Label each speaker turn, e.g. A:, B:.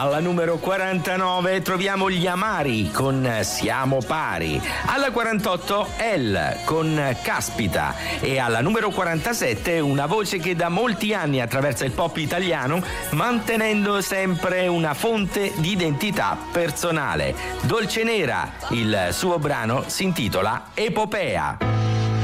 A: Alla numero 49 troviamo gli Amari con Siamo pari. Alla 48 El con Caspita. E alla numero 47 una voce che da molti anni attraversa il pop italiano, mantenendo sempre una fonte di identità personale. Dolcenera, il suo brano si intitola Epopea.